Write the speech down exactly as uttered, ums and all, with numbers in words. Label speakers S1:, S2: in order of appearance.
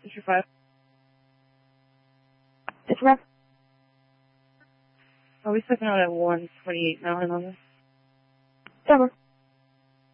S1: Fisher five.
S2: It's rough.
S1: Are we stepping out at one twenty-eight now, another?
S2: Cover.